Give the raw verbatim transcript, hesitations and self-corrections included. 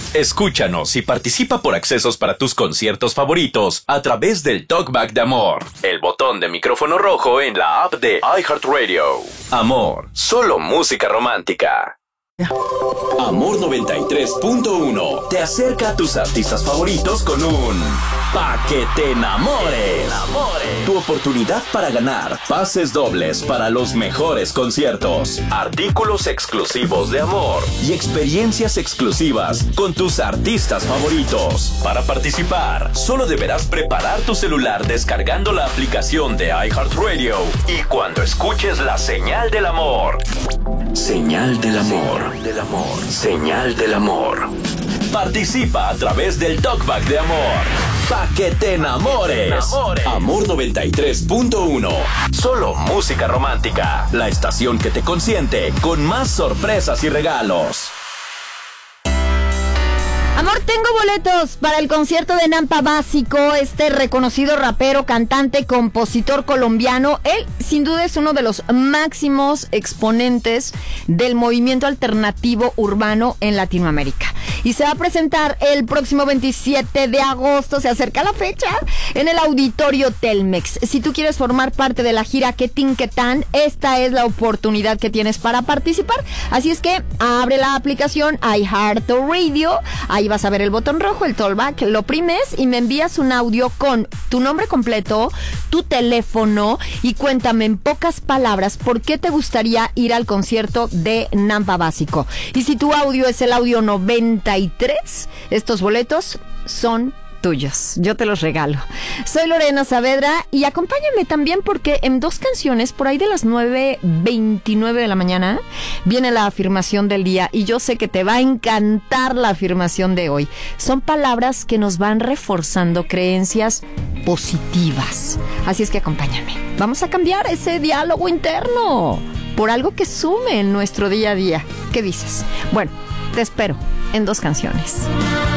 Escúchanos y participa por accesos para tus conciertos favoritos a través del Talkback de Amor, el botón de micrófono rojo en la app de iHeartRadio. Amor, solo música romántica. Amor noventa y tres punto uno te acerca a tus artistas favoritos con un Pa' que te enamores. Tu oportunidad para ganar pases dobles para los mejores conciertos, artículos exclusivos de Amor y experiencias exclusivas con tus artistas favoritos. Para participar, solo deberás preparar tu celular descargando la aplicación de iHeartRadio y cuando escuches la señal del amor. Señal del amor. Señal del amor. Señal del amor. Participa a través del Talkback de Amor. Pa' que te enamores. enamores. Amor noventa y tres punto uno. Solo música romántica. La estación que te consiente con más sorpresas y regalos. Amor, tengo boletos para el concierto de Nampa Básico, este reconocido rapero, cantante, compositor colombiano. Él, sin duda, es uno de los máximos exponentes del movimiento alternativo urbano en Latinoamérica. Y se va a presentar el próximo veintisiete de agosto, se acerca la fecha, en el Auditorio Telmex. Si tú quieres formar parte de la gira Que Tin Que Tan, esta es la oportunidad que tienes para participar. Así es que abre la aplicación iHeartRadio, ahí vas a ver el botón rojo, el Talkback, lo oprimes y me envías un audio con tu nombre completo, tu teléfono y cuéntame en pocas palabras por qué te gustaría ir al concierto de Nampa Básico. Y si tu audio es el audio noventa y tres, estos boletos son tuyos, yo te los regalo. Soy Lorena Saavedra y acompáñame también porque en dos canciones, por ahí de las nueve veintinueve de la mañana, viene la afirmación del día y yo sé que te va a encantar la afirmación de hoy. Son palabras que nos van reforzando creencias positivas. Así es que acompáñame. Vamos a cambiar ese diálogo interno por algo que sume en nuestro día a día. ¿Qué dices? Bueno, te espero en dos canciones.